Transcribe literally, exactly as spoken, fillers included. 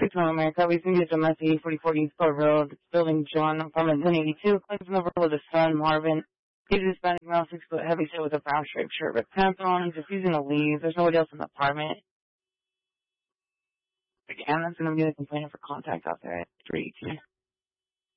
six from America. We think it's domestic eight forty-four East Port Road, building John, apartment ten eighty-two. Claims number with a son, Marvin. He's a Hispanic male, six foot heavy set with a brown striped shirt with pants on. He's refusing to leave. There's nobody else in the apartment. Again, that's going to be the complainant for contact out there at three eighteen.